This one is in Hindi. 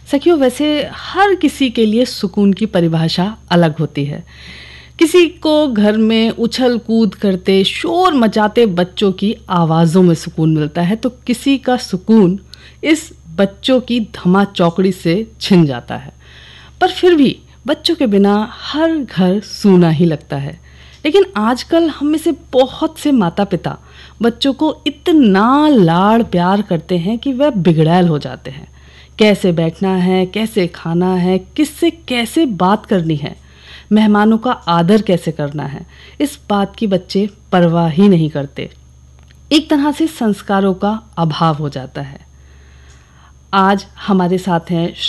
सखियों, वैसे हर किसी के लिए सुकून की परिभाषा अलग होती है। किसी को घर में उछल कूद करते, शोर मचाते बच्चों की आवाज़ों में सुकून मिलता है, तो किसी का सुकून इस बच्चों की धमा चौकड़ी से छिन जाता है। पर फिर भी बच्चों के बिना हर घर सूना ही लगता है। लेकिन आजकल हम में से बहुत से माता पिता बच्चों को इतना लाड़ प्यार करते हैं कि वह बिगड़ैल हो जाते हैं। कैसे बैठना है, कैसे खाना है, किससे कैसे बात करनी है, मेहमानों का आदर कैसे करना है, इस बात की बच्चे परवाह ही नहीं करते। एक तरह से संस्कारों का अभाव हो जाता है। आज हमारे साथ हैं